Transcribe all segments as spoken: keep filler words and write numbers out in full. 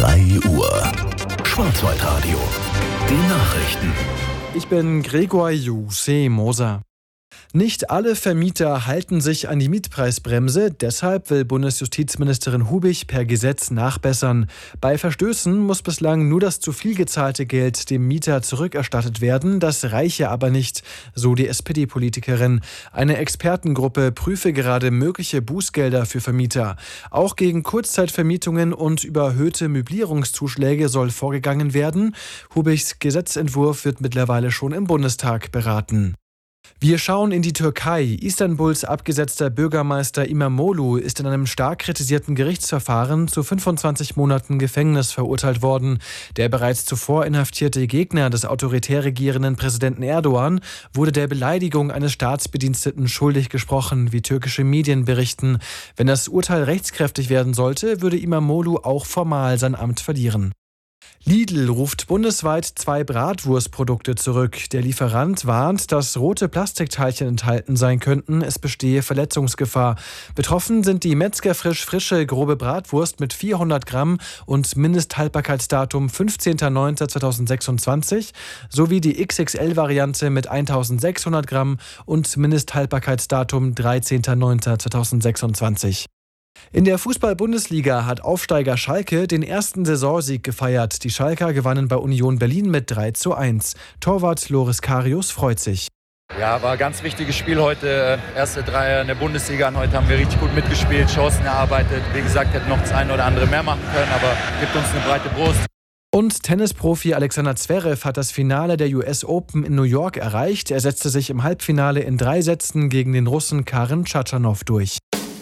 drei Uhr. Schwarzwaldradio. Die Nachrichten. Ich bin Gregor Juse Moser. Nicht alle Vermieter halten sich an die Mietpreisbremse, deshalb will Bundesjustizministerin Hubich per Gesetz nachbessern. Bei Verstößen muss bislang nur das zu viel gezahlte Geld dem Mieter zurückerstattet werden, das reiche aber nicht, so die S P D-Politikerin. Eine Expertengruppe prüfe gerade mögliche Bußgelder für Vermieter. Auch gegen Kurzzeitvermietungen und überhöhte Möblierungszuschläge soll vorgegangen werden. Hubichs Gesetzentwurf wird mittlerweile schon im Bundestag beraten. Wir schauen in die Türkei. Istanbuls abgesetzter Bürgermeister İmamoğlu ist in einem stark kritisierten Gerichtsverfahren zu fünfundzwanzig Monaten Gefängnis verurteilt worden. Der bereits zuvor inhaftierte Gegner des autoritär regierenden Präsidenten Erdogan wurde der Beleidigung eines Staatsbediensteten schuldig gesprochen, wie türkische Medien berichten. Wenn das Urteil rechtskräftig werden sollte, würde İmamoğlu auch formal sein Amt verlieren. Lidl ruft bundesweit zwei Bratwurstprodukte zurück. Der Lieferant warnt, dass rote Plastikteilchen enthalten sein könnten. Es bestehe Verletzungsgefahr. Betroffen sind die Metzgerfrisch frische grobe Bratwurst mit vierhundert Gramm und Mindesthaltbarkeitsdatum fünfzehnter neunter zweitausendsechsundzwanzig sowie die X X L-Variante mit eintausendsechshundert Gramm und Mindesthaltbarkeitsdatum dreizehnter neunter zweitausendsechsundzwanzig. In der Fußball-Bundesliga hat Aufsteiger Schalke den ersten Saisonsieg gefeiert. Die Schalker gewannen bei Union Berlin mit drei zu eins. Torwart Loris Karius freut sich. Ja, war ein ganz wichtiges Spiel heute. Erste Dreier in der Bundesliga. Und heute haben wir richtig gut mitgespielt, Chancen erarbeitet. Wie gesagt, hätten noch das eine oder andere mehr machen können, aber gibt uns eine breite Brust. Und Tennisprofi Alexander Zverev hat das Finale der U S Open in New York erreicht. Er setzte sich im Halbfinale in drei Sätzen gegen den Russen Karen Tschatschanow durch.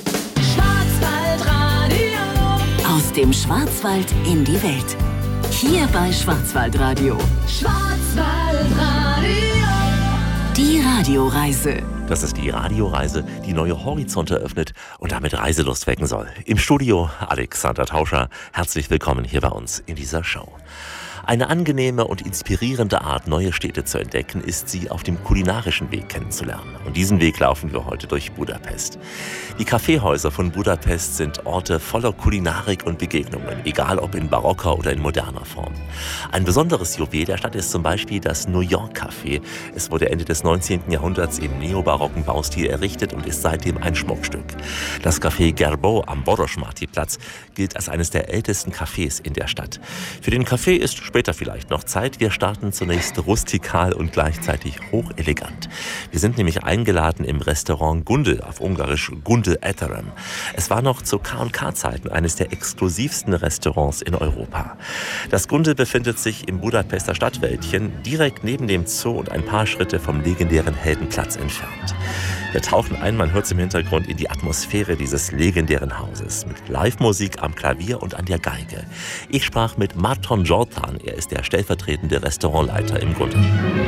Aus dem Schwarzwald in die Welt. Hier bei Schwarzwaldradio. Schwarzwaldradio. Die Radioreise. Das ist die Radioreise, die neue Horizonte eröffnet und damit Reiselust wecken soll. Im Studio Alexander Tauscher. Herzlich willkommen hier bei uns in dieser Show. Eine angenehme und inspirierende Art, neue Städte zu entdecken, ist sie auf dem kulinarischen Weg kennenzulernen. Und diesen Weg laufen wir heute durch Budapest. Die Kaffeehäuser von Budapest sind Orte voller Kulinarik und Begegnungen, egal ob in barocker oder in moderner Form. Ein besonderes Juwel der Stadt ist zum Beispiel das New York Café. Es wurde Ende des neunzehnten Jahrhunderts im neobarocken Baustil errichtet und ist seitdem ein Schmuckstück. Das Café Gerbeaud am Boros-Marty-Platz gilt als eines der ältesten Cafés in der Stadt. Für den Café ist später vielleicht noch Zeit. Wir starten zunächst rustikal und gleichzeitig hochelegant. Wir sind nämlich eingeladen im Restaurant Gundel, auf Ungarisch Gundel Ethereum. Es war noch zu K und K-Zeiten eines der exklusivsten Restaurants in Europa. Das Gundel befindet sich im Budapester Stadtwäldchen, direkt neben dem Zoo und ein paar Schritte vom legendären Heldenplatz entfernt. Wir tauchen ein, man hört es im Hintergrund, in die Atmosphäre dieses legendären Hauses mit Live-Musik am Klavier und an der Geige. Ich sprach mit Marton Jordan, er ist der stellvertretende Restaurantleiter im Gundel.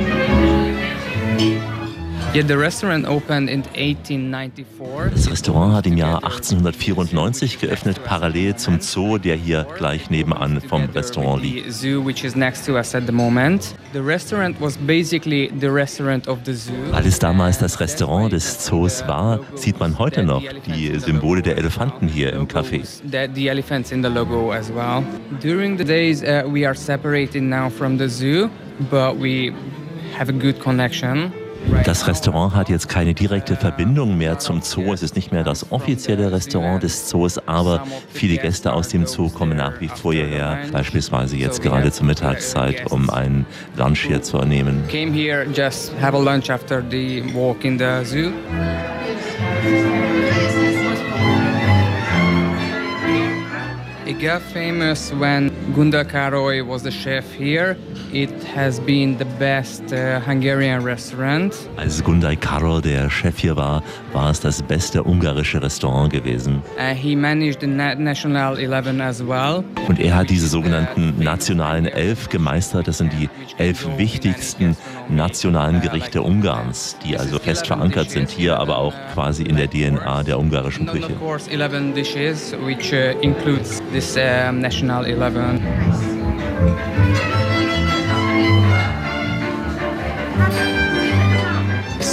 Das Restaurant hat im Jahr achtzehnhundertvierundneunzig geöffnet, parallel zum Zoo, der hier gleich nebenan vom Restaurant liegt. Weil es damals das Restaurant des Zoos war, sieht man heute noch die Symbole der Elefanten hier im Café. During the days uh, we are separated now from the zoo, but we have a good connection. Das Restaurant hat jetzt keine direkte Verbindung mehr zum Zoo. Es ist nicht mehr das offizielle Restaurant des Zoos, aber viele Gäste aus dem Zoo kommen nach wie vor hierher, beispielsweise jetzt gerade zur Mittagszeit, um einen Lunch hier zu nehmen. Came here just have a lunch after the walk in the zoo. It got famous when Gunda Károly was the chef here. It has been the best uh, Hungarian restaurant. Als Gunda Károly der Chef hier war, war es das beste ungarische Restaurant gewesen. Uh, he managed the na- National Eleven as well. Und er hat diese sogenannten nationalen Elf gemeistert. Das sind die elf wichtigsten nationalen Gerichte Ungarns, die also fest verankert sind hier, aber auch quasi in der D N A der ungarischen Küche. Of course, eleven dishes, which uh, includes this uh, National Eleven.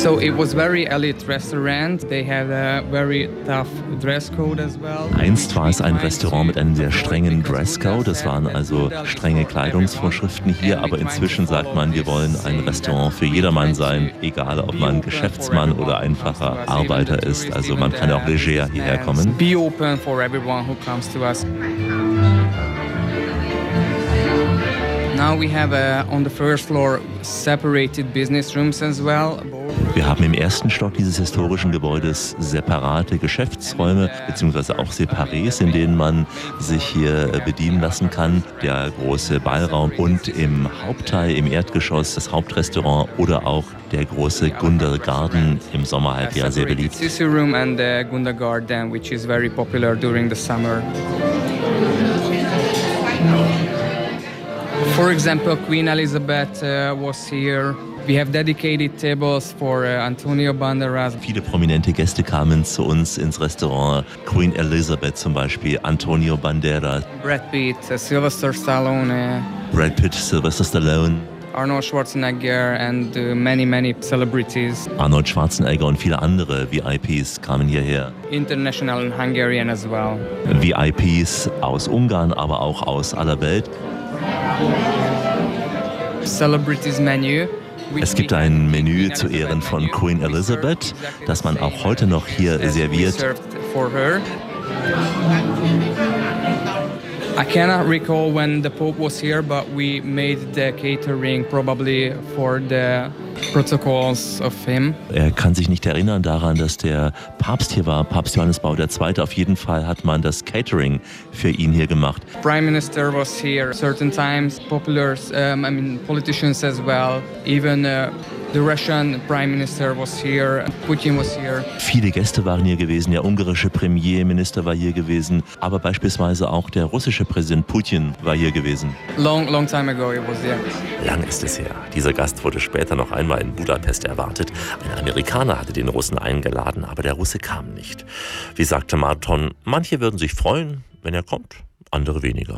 So it was very elite restaurant. They had a very tough dress code as well. Einst war es ein Restaurant mit einem sehr strengen Dresscode. Es waren also strenge Kleidungsvorschriften hier, aber inzwischen sagt man, wir wollen ein Restaurant für jedermann sein, egal ob man Geschäftsmann oder einfacher Arbeiter ist. Also man kann auch leger hierher kommen. Be open for everyone who comes to us. Now we have uh, on the first floor separated business rooms as well. Wir haben im ersten Stock dieses historischen Gebäudes separate Geschäftsräume bzw. auch Separés, in denen man sich hier bedienen lassen kann. Der große Ballraum und im Hauptteil, im Erdgeschoss, das Hauptrestaurant oder auch der große Gunda Garden im Sommerhalbjahr sehr beliebt. Sissi Room and the Gunda Garden, which is very popular during the summer. For example, Queen Elizabeth uh, was here. We have dedicated tables for uh, Antonio Banderas. Viele prominente Gäste kamen zu uns ins Restaurant. Queen Elizabeth zum Beispiel, Antonio Banderas, Brad Pitt, uh, Sylvester Stallone, Brad Pitt, Sylvester Stallone, Arnold Schwarzenegger and uh, many, many celebrities. Arnold Schwarzenegger und viele andere V I Ps kamen hierher. International and Hungarian as well. V I Ps aus Ungarn, aber auch aus aller Welt. Celebrities menu. Es gibt ein Menü zu Ehren von Queen Elizabeth, das man auch heute noch hier serviert. I cannot recall when the Pope was here, but we made the catering probably for the protocols of him. Er kann sich nicht erinnern daran, dass der Papst hier war, Papst Johannes Paul der Zweite. Auf jeden Fall hat man das Catering für ihn hier gemacht. Prime Minister was here certain times, popular, um, I mean politicians as well, even uh, the Russian Prime Minister was here, Putin was here. Viele Gäste waren hier gewesen, der ungarische Premierminister war hier gewesen, aber beispielsweise auch der russische Präsident Putin war hier gewesen. Long, long time ago it was there. Lang ist es her. Dieser Gast wurde später noch einmal in Budapest erwartet. Ein Amerikaner hatte den Russen eingeladen, aber der Russe kam nicht. Wie sagte Marton, manche würden sich freuen, wenn er kommt, andere weniger.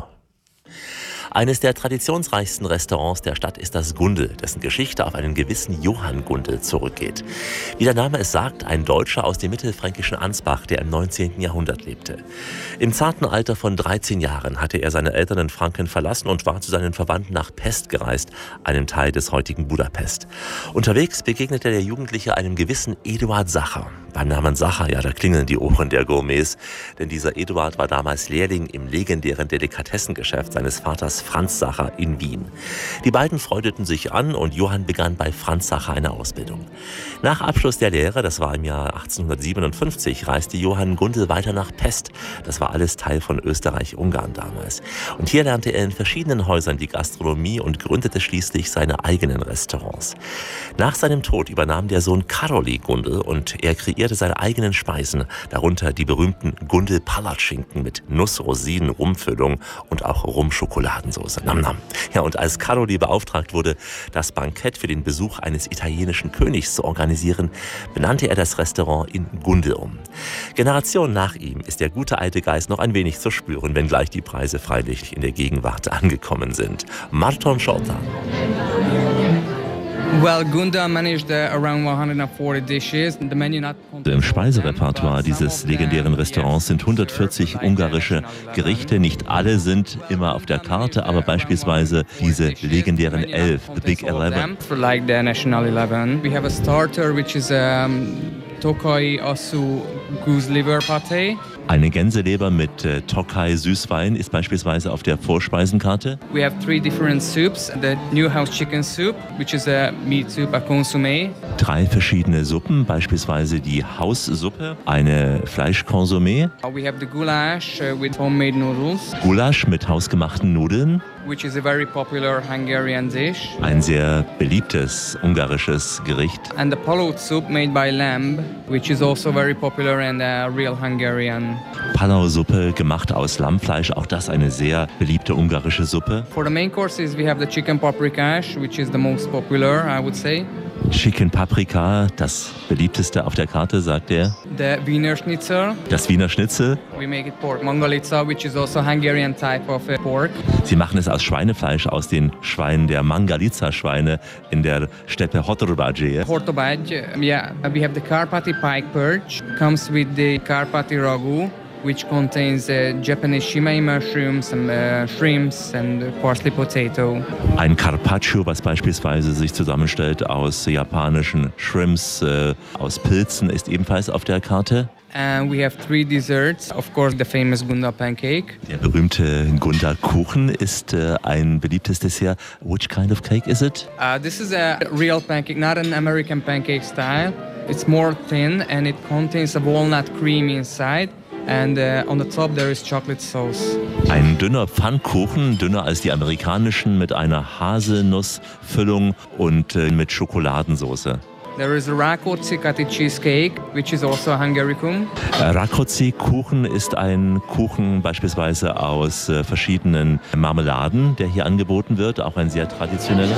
Eines der traditionsreichsten Restaurants der Stadt ist das Gundel, dessen Geschichte auf einen gewissen Johann Gundel zurückgeht. Wie der Name es sagt, ein Deutscher aus dem mittelfränkischen Ansbach, der im neunzehnten Jahrhundert lebte. Im zarten Alter von dreizehn Jahren hatte er seine Eltern in Franken verlassen und war zu seinen Verwandten nach Pest gereist, einem Teil des heutigen Budapest. Unterwegs begegnete der Jugendliche einem gewissen Eduard Sacher. Beim Namen Sacher, ja, da klingeln die Ohren der Gourmets, denn dieser Eduard war damals Lehrling im legendären Delikatessengeschäft seines Vaters Franz Sacher in Wien. Die beiden freundeten sich an und Johann begann bei Franz Sacher eine Ausbildung. Nach Abschluss der Lehre, das war im Jahr achtzehnhundertsiebenundfünfzig, reiste Johann Gundel weiter nach Pest. Das war alles Teil von Österreich-Ungarn damals. Und hier lernte er in verschiedenen Häusern die Gastronomie und gründete schließlich seine eigenen Restaurants. Nach seinem Tod übernahm der Sohn Karoly Gundel und er kreierte seine eigenen Speisen, darunter die berühmten Gundel-Palatschinken mit Nuss, Rosinen, Rumfüllung und auch Rumschokoladensoße. Nam, nam. Ja, und als Karoly beauftragt wurde, das Bankett für den Besuch eines italienischen Königs zu organisieren, benannte er das Restaurant in Gundel um. Generationen nach ihm ist der gute alte Geist noch ein wenig zu spüren, wenngleich die Preise freilich in der Gegenwart angekommen sind. Marton Scholtan. Well, Gunda managed uh, around one hundred forty dishes. The menu not Im Speiserepertoire dieses legendären Restaurants sind hundertvierzig ungarische Gerichte. Nicht alle sind immer auf der Karte, aber beispielsweise diese legendären elf, the Big Eleven. Like the National Eleven. We have a starter which is um, Tokai Asu Goose Liver Pate. Eine Gänseleber mit äh, Tokai Süßwein ist beispielsweise auf der Vorspeisenkarte. We have three different soups. The Newhouse Chicken Soup, which is a meat soup, a consommé. Drei verschiedene Suppen, beispielsweise die Haussuppe, eine Fleischconsommé. We have the goulash uh, with homemade noodles. Gulasch mit hausgemachten Nudeln. Which is a very popular Hungarian dish. Ein sehr beliebtes ungarisches Gericht. And the palut soup made by lamb, which is also very popular and a real Hungarian. Palau-Suppe gemacht aus Lammfleisch, auch das eine sehr beliebte ungarische Suppe. For the main courses we have the chicken paprikash, which is the most popular, I would say. Chicken Paprika, das beliebteste auf der Karte, sagt er. The Wiener Schnitzel. Das Wiener Schnitzel. We make it pork mangalitsa, which is also Hungarian type of uh, pork. Sie machen es aus Schweinefleisch, aus den Schweinen der Mangalitsa-Schweine in der Steppe Hortobágy. Hortobágy, yeah. We have the Karpati pike perch. Comes with the Karpati ragu, which contains uh, Japanese shimei mushrooms and uh, shrimps and uh, parsley potato. Ein Carpaccio, was beispielsweise sich zusammenstellt aus japanischen Shrimps, äh, aus Pilzen, ist ebenfalls auf der Karte. And we have three desserts. Of course, the famous Gunda pancake. Der berühmte Gunda Kuchen ist äh, ein beliebtes Dessert. Which kind of cake is it? Uh, this is a real pancake, not an American pancake style. It's more thin and it contains a walnut cream inside. And uh, on the top there is chocolate sauce. Ein dünner Pfannkuchen, dünner als die amerikanischen, mit einer Haselnussfüllung und äh, mit Schokoladensauce. There is a Rákóczi Kati cheesecake, which is also a Hungarikum. Rákóczi-Kuchen ist ein Kuchen beispielsweise aus äh, verschiedenen Marmeladen, der hier angeboten wird, auch ein sehr traditioneller.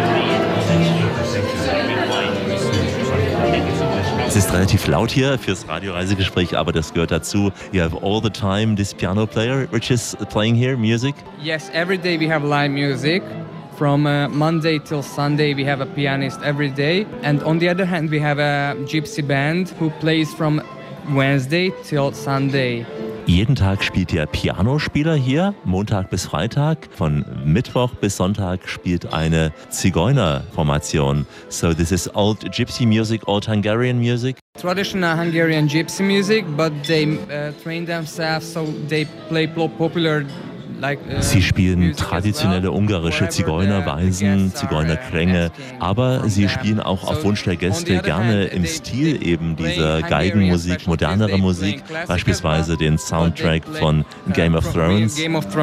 Es ist relativ laut hier fürs Radioreisegespräch, aber das gehört dazu. You have all the time this piano player, which is playing here, music? Yes, every day we have live music. From uh, Monday till Sunday we have a pianist every day. And on the other hand we have a gypsy band who plays from Wednesday till Sunday. Jeden Tag spielt der Pianospieler hier, Montag bis Freitag. Von Mittwoch bis Sonntag spielt eine Zigeunerformation. So this is old gypsy music, old Hungarian music? Traditional Hungarian gypsy music, but they uh, train themselves so they play popular. Sie spielen traditionelle ungarische Zigeunerweisen, Zigeunerklänge, aber sie spielen auch auf Wunsch der Gäste gerne im Stil eben dieser Geigenmusik, modernerer Musik, beispielsweise den Soundtrack von Game of Thrones.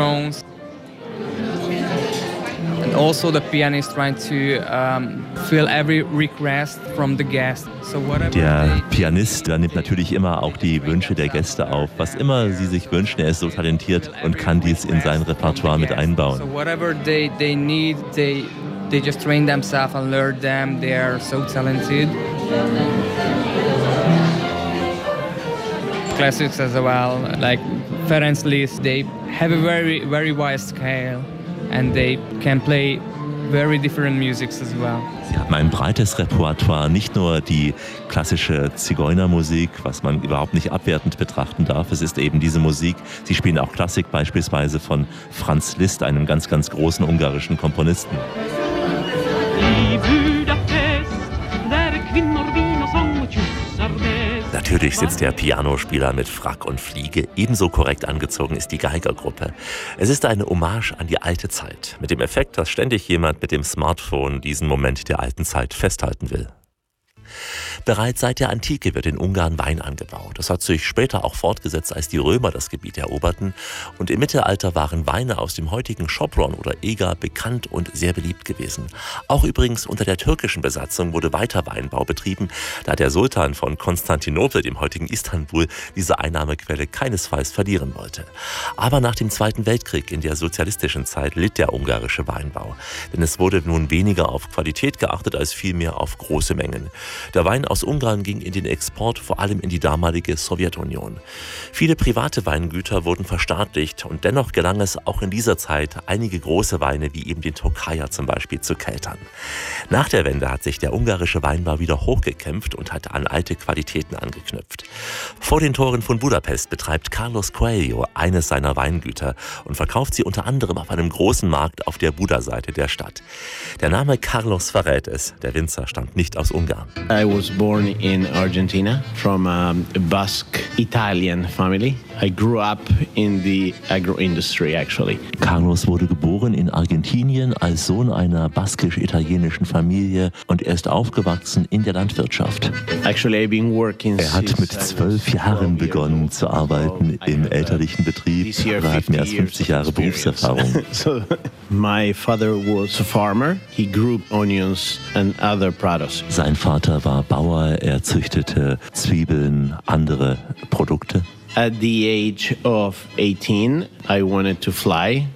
And also the pianist trying to um, fill every request from the guest. So der Pianist, der nimmt natürlich immer auch die Wünsche der Gäste auf. Was immer sie sich wünschen, er ist so talentiert und kann dies in sein Repertoire mit einbauen. So whatever they, they need, they, they just train themselves and learn them. They are so talented. Classics as well, like Ferenc Liszt, they have a very, very wide scale. And they can play very different musics as well. Sie haben ein breites Repertoire, nicht nur die klassische Zigeunermusik, was man überhaupt nicht abwertend betrachten darf. Es ist eben diese Musik. Sie spielen auch Klassik, beispielsweise von Franz Liszt, einem ganz, ganz großen ungarischen Komponisten. Natürlich sitzt der Pianospieler mit Frack und Fliege. Ebenso korrekt angezogen ist die Geigergruppe. Es ist eine Hommage an die alte Zeit. Mit dem Effekt, dass ständig jemand mit dem Smartphone diesen Moment der alten Zeit festhalten will. Bereits seit der Antike wird in Ungarn Wein angebaut. Das hat sich später auch fortgesetzt, als die Römer das Gebiet eroberten. Und im Mittelalter waren Weine aus dem heutigen Sopron oder Eger bekannt und sehr beliebt gewesen. Auch übrigens unter der türkischen Besatzung wurde weiter Weinbau betrieben, da der Sultan von Konstantinopel, dem heutigen Istanbul, diese Einnahmequelle keinesfalls verlieren wollte. Aber nach dem Zweiten Weltkrieg in der sozialistischen Zeit litt der ungarische Weinbau. Denn es wurde nun weniger auf Qualität geachtet als vielmehr auf große Mengen. Der Wein aus Ungarn ging in den Export, vor allem in die damalige Sowjetunion. Viele private Weingüter wurden verstaatlicht und dennoch gelang es auch in dieser Zeit, einige große Weine wie eben den Tokaja zum Beispiel zu keltern. Nach der Wende hat sich der ungarische Weinbau wieder hochgekämpft und hat an alte Qualitäten angeknüpft. Vor den Toren von Budapest betreibt Carlos Coelho eines seiner Weingüter und verkauft sie unter anderem auf einem großen Markt auf der Buda-Seite der Stadt. Der Name Carlos verrät es, der Winzer stammt nicht aus Ungarn. I was born in Argentina from a Basque Italian family. I grew up in the agro-industry actually. Carlos wurde geboren in Argentinien als Sohn einer baskisch-italienischen Familie und er ist aufgewachsen in der Landwirtschaft. Actually, I've been working er hat mit zwölf Jahren begonnen zu arbeiten im elterlichen Betrieb. Er hat mehr als fünfzig Jahre Berufserfahrung. So, my father was a farmer. He grew onions and other products. Sein Vater war Bauer, er züchtete Zwiebeln, andere Produkte. At the age of eighteen, I wanted to fly.